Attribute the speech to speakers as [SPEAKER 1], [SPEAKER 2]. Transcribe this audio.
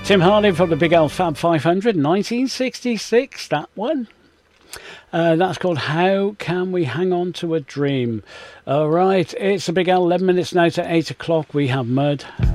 [SPEAKER 1] Tim Harding from the Big L Fab 500, 1966, that one. That's called How Can We Hang On to a Dream. All right, it's the Big L, 11 minutes now to 8 o'clock. We have Mud